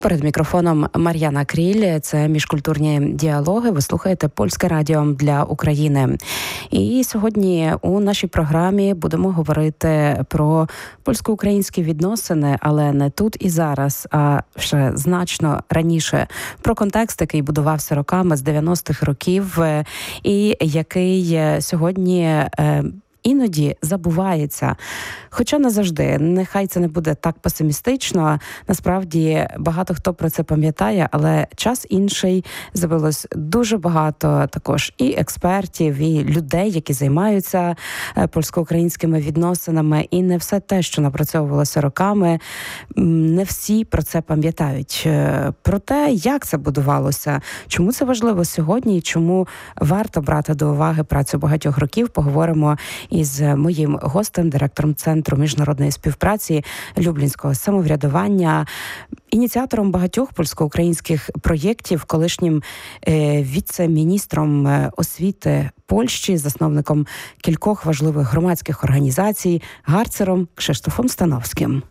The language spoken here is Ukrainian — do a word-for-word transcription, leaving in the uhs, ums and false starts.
Перед мікрофоном Мар'яна Кріль. Це міжкультурні діалоги. Ви слухаєте Польське радіо для України. І сьогодні у нашій програмі будемо говорити про польсько-українські відносини, але не тут і зараз, а ще значно раніше. Про контекст, який будувався роками з дев'яностих років і який сьогодні іноді забувається. Хоча не завжди. Нехай це не буде так песимістично. Насправді, багато хто про це пам'ятає, але час інший. З'явилось дуже багато також і експертів, і людей, які займаються польсько-українськими відносинами. І не все те, що напрацьовувалося роками, не всі про це пам'ятають. Про те, як це будувалося, чому це важливо сьогодні і чому варто брати до уваги працю багатьох років, поговоримо із моїм гостем, директором Центру міжнародної співпраці Люблінського самоврядування, ініціатором багатьох польсько-українських проєктів, колишнім е, віце-міністром освіти Польщі, засновником кількох важливих громадських організацій, гарцером Кшиштофом Становським.